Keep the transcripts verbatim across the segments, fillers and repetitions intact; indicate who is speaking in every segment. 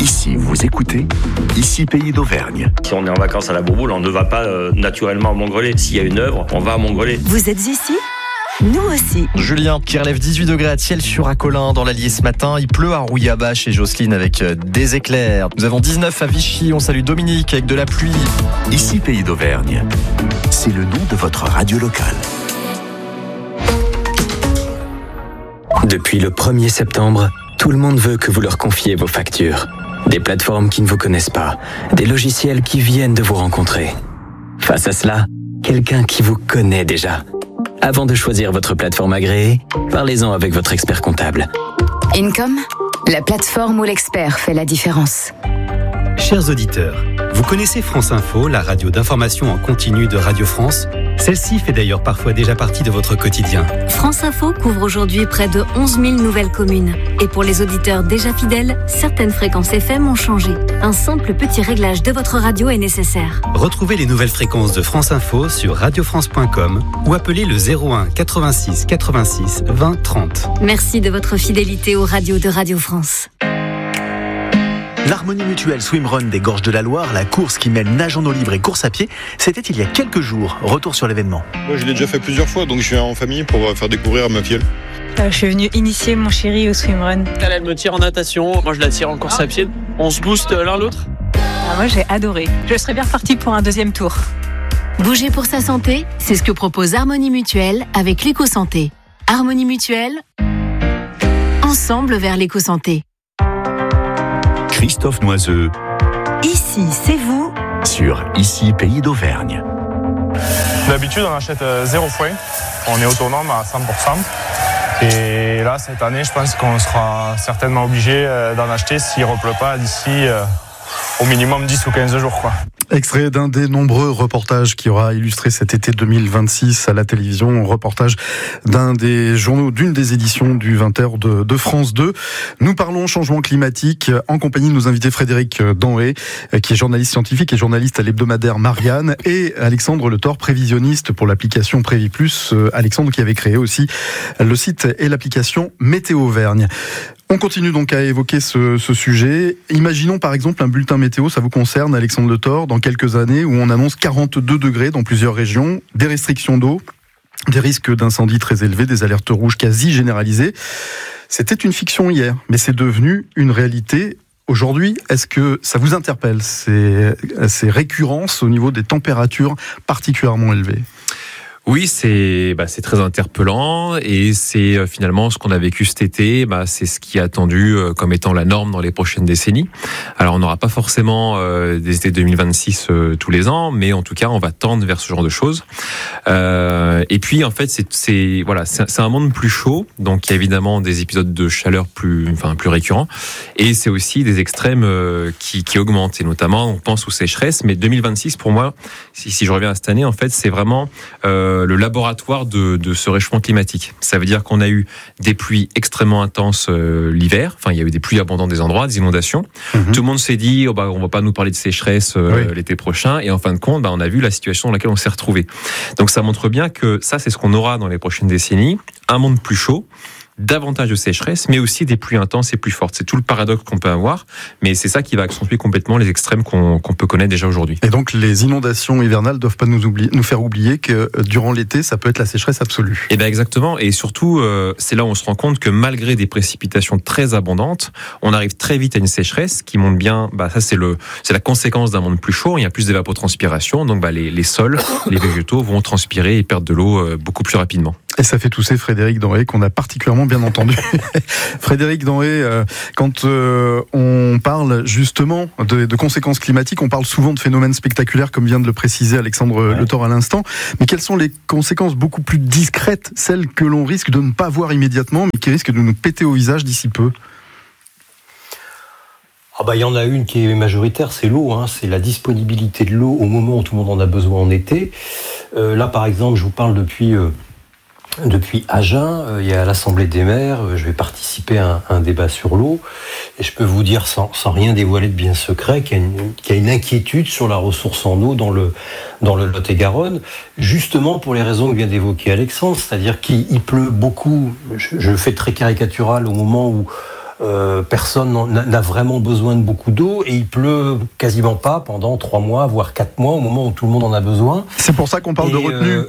Speaker 1: Ici, vous écoutez, ici Pays d'Auvergne.
Speaker 2: Si on est en vacances à la Bourboule, on ne va pas euh, naturellement à Montgrelais. S'il y a une œuvre, on va à Montgrelais.
Speaker 3: Vous êtes ici ? Nous aussi.
Speaker 4: Julien qui relève dix-huit degrés à Thiel-sur-Acolin dans l'Allier ce matin. Il pleut à Rouillabach et Jocelyne avec des éclairs. Nous avons dix-neuf à Vichy. On salue Dominique avec de la pluie.
Speaker 1: Ici Pays d'Auvergne. C'est le nom de votre radio locale.
Speaker 5: Depuis le premier septembre, tout le monde veut que vous leur confiez vos factures. Des plateformes qui ne vous connaissent pas, des logiciels qui viennent de vous rencontrer. Face à cela, quelqu'un qui vous connaît déjà. Avant de choisir votre plateforme agréée, parlez-en avec votre expert comptable.
Speaker 6: Income, la plateforme où l'expert fait la différence.
Speaker 7: Chers auditeurs, vous connaissez France Info, la radio d'information en continu de Radio France ? Celle-ci fait d'ailleurs parfois déjà partie de votre quotidien.
Speaker 8: France Info couvre aujourd'hui près de onze mille nouvelles communes. Et pour les auditeurs déjà fidèles, certaines fréquences F M ont changé. Un simple petit réglage de votre radio est nécessaire.
Speaker 7: Retrouvez les nouvelles fréquences de France Info sur radio france point com ou appelez le zéro un quatre-vingt-six quatre-vingt-six vingt trente.
Speaker 8: Merci de votre fidélité aux radios de Radio France.
Speaker 9: L'Harmonie Mutuelle Swimrun des Gorges de la Loire, la course qui mêle nage en eau libre et course à pied, c'était il y a quelques jours. Retour sur l'événement.
Speaker 10: Moi, je l'ai déjà fait plusieurs fois, donc je suis en famille pour faire découvrir à ma fille.
Speaker 11: Euh, je suis venue initier mon chéri au swimrun.
Speaker 12: Elle, elle me tire en natation, moi je la tire en course à pied. On se booste l'un l'autre.
Speaker 11: Ah, moi j'ai adoré. Je serais bien repartie pour un deuxième tour.
Speaker 6: Bouger pour sa santé, c'est ce que propose Harmonie Mutuelle avec l'éco-santé. Harmonie Mutuelle, ensemble vers l'éco-santé.
Speaker 1: Christophe Noiseux.
Speaker 3: Ici, c'est vous.
Speaker 1: Sur Ici Pays d'Auvergne.
Speaker 13: D'habitude, on achète zéro foin. On est autonome à cent pour cent. Et là, cette année, je pense qu'on sera certainement obligé d'en acheter s'il ne repleut pas d'ici euh, au minimum dix ou quinze jours, quoi.
Speaker 14: Extrait d'un des nombreux reportages qui aura illustré cet été deux mille vingt-six à la télévision, reportage d'un des journaux, d'une des éditions du vingt heures de, de France deux. Nous parlons changement climatique en compagnie de nos invités Frédéric Danhé, qui est journaliste scientifique et journaliste à l'hebdomadaire Marianne, et Alexandre Le Thor, prévisionniste pour l'application Prévi Plus. Alexandre qui avait créé aussi le site et l'application Météo Auvergne. On continue donc à évoquer ce, ce sujet. Imaginons par exemple un bulletin météo, ça vous concerne Alexandre Le Thor, dans quelques années où on annonce quarante-deux degrés dans plusieurs régions, des restrictions d'eau, des risques d'incendie très élevés, des alertes rouges quasi généralisées. C'était une fiction hier, mais c'est devenu une réalité aujourd'hui. Est-ce que ça vous interpelle, ces, ces récurrences au niveau des températures particulièrement élevées ?
Speaker 15: Oui, c'est bah, c'est très interpellant et c'est euh, finalement ce qu'on a vécu cet été. Bah, c'est ce qui est attendu euh, comme étant la norme dans les prochaines décennies. Alors, on n'aura pas forcément euh, des étés deux mille vingt-six euh, tous les ans, mais en tout cas, on va tendre vers ce genre de choses. Euh, et puis, en fait, c'est, c'est voilà, c'est, c'est un monde plus chaud, donc il y a évidemment des épisodes de chaleur plus, enfin, plus récurrents, et c'est aussi des extrêmes euh, qui, qui augmentent. Et notamment, on pense aux sécheresses. Mais deux mille vingt-six, pour moi, si, si je reviens à cette année, en fait, c'est vraiment euh, le laboratoire de, de ce réchauffement climatique. Ça veut dire qu'on a eu des pluies extrêmement intenses euh, l'hiver. Enfin, il y a eu des pluies abondantes des endroits, des inondations. Mmh. Tout le monde s'est dit, oh bah, on va pas nous parler de sécheresse euh, oui. l'été prochain. Et en fin de compte, bah, on a vu la situation dans laquelle on s'est retrouvé. Donc, ça montre bien que ça, c'est ce qu'on aura dans les prochaines décennies. Un monde plus chaud, davantage de sécheresse, mais aussi des pluies intenses et plus fortes. C'est tout le paradoxe qu'on peut avoir, mais c'est ça qui va accentuer complètement les extrêmes qu'on, qu'on peut connaître déjà aujourd'hui.
Speaker 14: Et donc les inondations hivernales ne doivent pas nous, oublier, nous faire oublier que durant l'été, ça peut être la sécheresse absolue.
Speaker 15: Et bien exactement, et surtout, euh, c'est là où on se rend compte que malgré des précipitations très abondantes, on arrive très vite à une sécheresse qui montre bien, bah, ça c'est, le, c'est la conséquence d'un monde plus chaud, il y a plus d'évapotranspiration, donc bah, les, les sols, les végétaux vont transpirer et perdre de l'eau euh, beaucoup plus rapidement.
Speaker 14: Et ça fait tousser Frédéric Danhé, qu'on a particulièrement bien entendu. Frédéric Danhé, euh, quand euh, on parle justement de, de conséquences climatiques, on parle souvent de phénomènes spectaculaires, comme vient de le préciser Alexandre ouais. Le Thor à l'instant. Mais quelles sont les conséquences beaucoup plus discrètes, celles que l'on risque de ne pas voir immédiatement, mais qui risquent de nous péter au visage d'ici peu ?
Speaker 16: Ah bah, il y en a une qui est majoritaire, c'est l'eau, hein. C'est la disponibilité de l'eau au moment où tout le monde en a besoin en été. Euh, là, par exemple, je vous parle depuis... Euh, Depuis Agen, euh, il y a l'Assemblée des maires, euh, je vais participer à un, un débat sur l'eau, et je peux vous dire sans, sans rien dévoiler de bien secret qu'il y a une, qu'il y a une inquiétude sur la ressource en eau dans le, dans le Lot-et-Garonne, justement pour les raisons que vient d'évoquer Alexandre, c'est-à-dire qu'il il pleut beaucoup, je, je fais très caricatural au moment où euh, personne n'a vraiment besoin de beaucoup d'eau et il pleut quasiment pas pendant trois mois, voire quatre mois, au moment où tout le monde en a besoin.
Speaker 14: C'est pour ça qu'on parle et de retenue. Euh,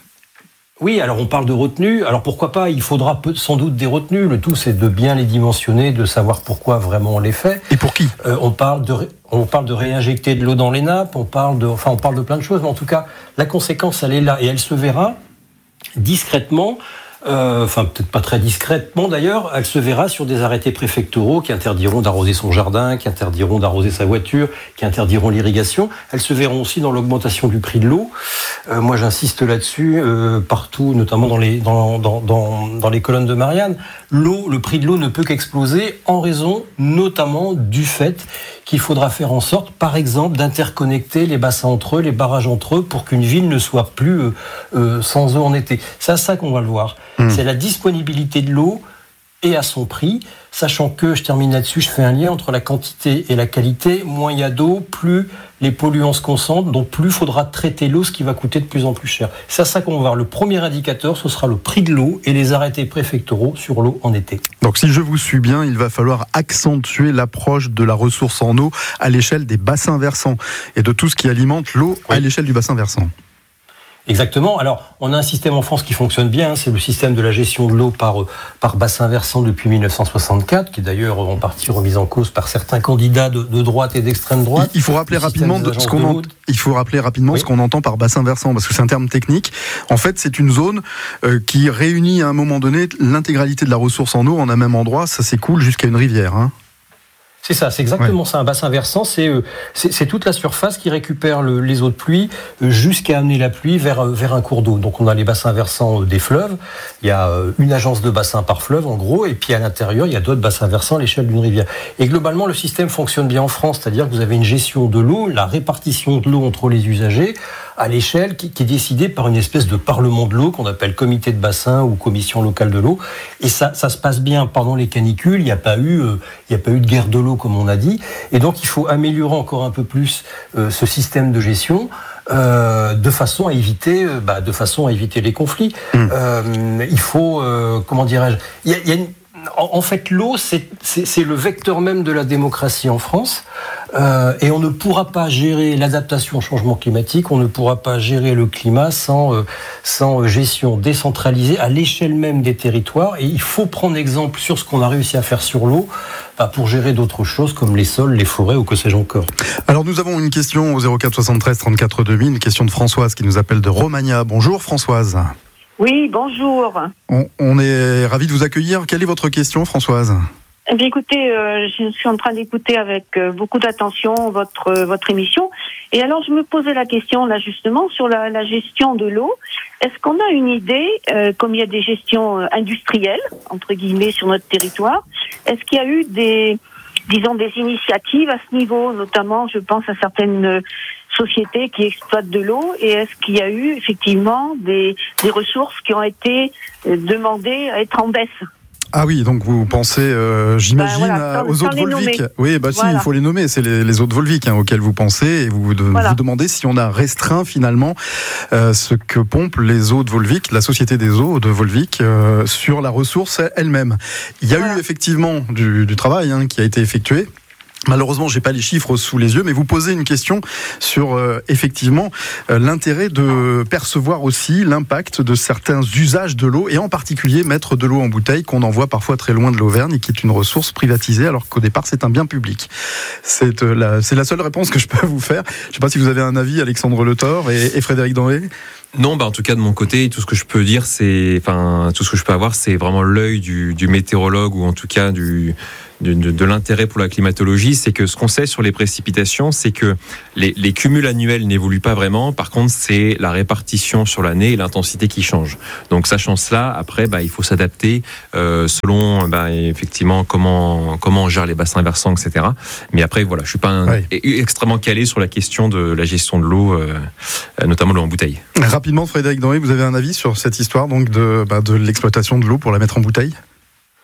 Speaker 16: Oui, alors on parle de retenue. Alors pourquoi pas, il faudra peu, sans doute des retenues. Le tout, c'est de bien les dimensionner, de savoir pourquoi vraiment on les fait.
Speaker 14: Et pour qui
Speaker 16: euh, on, parle de, on parle de réinjecter de l'eau dans les nappes, on parle de, enfin, on parle de plein de choses, mais en tout cas, la conséquence, elle est là. Et elle se verra discrètement, euh, enfin peut-être pas très discrètement d'ailleurs, elle se verra sur des arrêtés préfectoraux qui interdiront d'arroser son jardin, qui interdiront d'arroser sa voiture, qui interdiront l'irrigation. Elles se verront aussi dans l'augmentation du prix de l'eau. Euh, moi j'insiste là-dessus, euh, partout, notamment dans les, dans, dans, dans, dans les colonnes de Marianne. L'eau, le prix de l'eau ne peut qu'exploser en raison notamment du fait qu'il faudra faire en sorte, par exemple, d'interconnecter les bassins entre eux, les barrages entre eux, pour qu'une ville ne soit plus euh, euh, sans eau en été. C'est à ça qu'on va le voir. Mmh. C'est la disponibilité de l'eau et à son prix, sachant que, je termine là-dessus, je fais un lien entre la quantité et la qualité. Moins il y a d'eau, plus les polluants se concentrent, donc plus il faudra traiter l'eau, ce qui va coûter de plus en plus cher. C'est à ça qu'on va voir. Le premier indicateur, ce sera le prix de l'eau et les arrêtés préfectoraux sur l'eau en été.
Speaker 14: Donc si je vous suis bien, il va falloir accentuer l'approche de la ressource en eau à l'échelle des bassins versants et de tout ce qui alimente l'eau oui. à l'échelle du bassin versant.
Speaker 16: Exactement. Alors, on a un système en France qui fonctionne bien, hein, c'est le système de la gestion de l'eau par, par bassin versant depuis dix-neuf cent soixante-quatre, qui est d'ailleurs en partie remise en cause par certains candidats de, de droite et d'extrême droite.
Speaker 14: Il faut rappeler rapidement de ce qu'on en... il faut rappeler rapidement oui. ce qu'on entend par bassin versant, parce que c'est un terme technique. En fait, c'est une zone euh, qui réunit à un moment donné l'intégralité de la ressource en eau en un même endroit. Ça s'écoule jusqu'à une rivière, hein.
Speaker 16: C'est ça, c'est exactement ouais. ça. Un bassin versant, c'est, euh, c'est, c'est toute la surface qui récupère le, les eaux de pluie euh, jusqu'à amener la pluie vers, euh, vers un cours d'eau. Donc on a les bassins versants euh, des fleuves. Il y a euh, une agence de bassin par fleuve, en gros, et puis à l'intérieur, il y a d'autres bassins versants à l'échelle d'une rivière. Et globalement, le système fonctionne bien en France, c'est-à-dire que vous avez une gestion de l'eau, la répartition de l'eau entre les usagers, à l'échelle qui, qui est décidée par une espèce de parlement de l'eau qu'on appelle comité de bassin ou commission locale de l'eau. Et ça, ça se passe bien pendant les canicules. Il n'y a pas eu, euh, il n'y a pas eu de guerre de l'eau comme on a dit. Et donc il faut améliorer encore un peu plus euh, ce système de gestion. Euh, de façon à éviter, euh, bah, de façon à éviter les conflits. Mmh. Euh, il faut, euh, comment dirais-je, il y a, il y a une, en, en fait, l'eau, c'est, c'est, c'est le vecteur même de la démocratie en France. Euh, et on ne pourra pas gérer l'adaptation au changement climatique, on ne pourra pas gérer le climat sans, euh, sans gestion décentralisée à l'échelle même des territoires. Et il faut prendre exemple sur ce qu'on a réussi à faire sur l'eau bah, pour gérer d'autres choses comme les sols, les forêts ou que sais-je encore.
Speaker 14: Alors nous avons une question au zéro quatre soixante-treize trente-quatre deux mille, une question de Françoise qui nous appelle de Romagna. Bonjour Françoise.
Speaker 17: Oui, bonjour.
Speaker 14: On, on est ravis de vous accueillir. Quelle est votre question Françoise ?
Speaker 17: Eh bien, écoutez, euh, je suis en train d'écouter avec euh, beaucoup d'attention votre euh, votre émission. Et alors, je me posais la question, là, justement, sur la, la gestion de l'eau. Est-ce qu'on a une idée, euh, comme il y a des gestions euh, industrielles, entre guillemets, sur notre territoire, est-ce qu'il y a eu des, disons, des initiatives à ce niveau, notamment, je pense à certaines euh, sociétés qui exploitent de l'eau, et est-ce qu'il y a eu, effectivement, des, des ressources qui ont été euh, demandées à être en baisse ?
Speaker 14: Ah oui, donc vous pensez, euh, j'imagine, bah voilà, sans, aux eaux de Volvic. Oui, bah voilà. Si, il faut les nommer. C'est les, les eaux de Volvic hein, auxquelles vous pensez, et vous de, voilà. vous demandez si on a restreint finalement euh, ce que pompent les eaux de Volvic, la société des eaux de Volvic, euh, sur la ressource elle-même. Il y a voilà. eu effectivement du, du travail hein, qui a été effectué. Malheureusement, j'ai pas les chiffres sous les yeux, mais vous posez une question sur euh, effectivement euh, l'intérêt de percevoir aussi l'impact de certains usages de l'eau, et en particulier mettre de l'eau en bouteille qu'on envoie parfois très loin de l'Auvergne et qui est une ressource privatisée, alors qu'au départ c'est un bien public. C'est euh, la, c'est la seule réponse que je peux vous faire. Je sais pas si vous avez un avis, Alexandre Le Thor et, et Frédéric Danré.
Speaker 15: Non, bah en tout cas de mon côté, tout ce que je peux dire, c'est, enfin, tout ce que je peux avoir, c'est vraiment l'œil du, du météorologue ou en tout cas du De, de, de l'intérêt pour la climatologie, c'est que ce qu'on sait sur les précipitations, c'est que les, les cumuls annuels n'évoluent pas vraiment. Par contre, c'est la répartition sur l'année et l'intensité qui change. Donc, sachant cela, après, bah, il faut s'adapter euh, selon, bah, effectivement, comment comment on gère les bassins versants, et cetera. Mais après, voilà, je suis pas un, ouais. extrêmement calé sur la question de la gestion de l'eau, euh, notamment l'eau en bouteille.
Speaker 14: Rapidement, Frédéric Danré, vous avez un avis sur cette histoire donc de, bah, de l'exploitation de l'eau pour la mettre en bouteille ?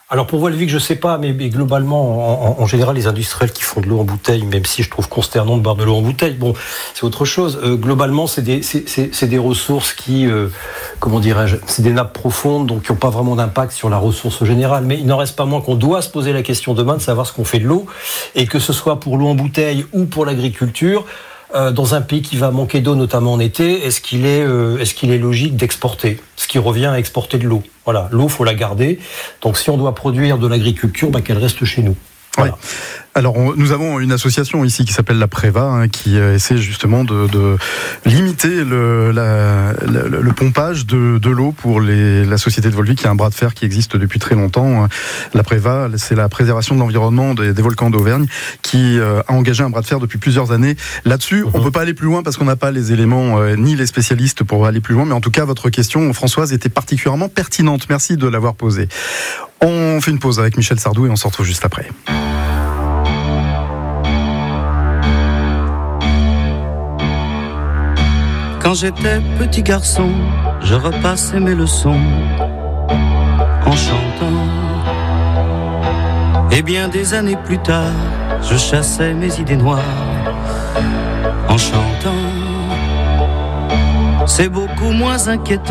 Speaker 16: Alors pour Volvic, je sais pas, mais, mais globalement, en, en général, les industriels qui font de l'eau en bouteille, même si je trouve consternant de boire de l'eau en bouteille, bon, c'est autre chose. Euh, globalement, c'est des, c'est, c'est, c'est des ressources qui, euh, comment dirais-je, c'est des nappes profondes, donc qui n'ont pas vraiment d'impact sur la ressource générale. Mais il n'en reste pas moins qu'on doit se poser la question demain de savoir ce qu'on fait de l'eau, et que ce soit pour l'eau en bouteille ou pour l'agriculture. Euh, dans un pays qui va manquer d'eau, notamment en été, est-ce qu'il est, euh, est-ce qu'il est logique d'exporter ? Ce qui revient à exporter de l'eau. Voilà, l'eau, faut la garder. Donc, si on doit produire de l'agriculture, bah, qu'elle reste chez nous. Voilà.
Speaker 14: Oui. Alors, on, nous avons une association ici qui s'appelle la Préva, hein, qui euh, essaie justement de, de limiter le, la, le, le pompage de, de l'eau pour les, la société de Volvic, qui a un bras de fer qui existe depuis très longtemps. La Préva, c'est la préservation de l'environnement des, des volcans d'Auvergne, qui euh, a engagé un bras de fer depuis plusieurs années. Là-dessus, mmh. on peut pas aller plus loin parce qu'on n'a pas les éléments euh, ni les spécialistes pour aller plus loin. Mais en tout cas, votre question, Françoise, était particulièrement pertinente. Merci de l'avoir posée. On fait une pause avec Michel Sardou et on se retrouve juste après.
Speaker 18: Quand j'étais petit garçon, je repassais mes leçons en chantant. Et bien des années plus tard, je chassais mes idées noires en chantant. C'est beaucoup moins inquiétant.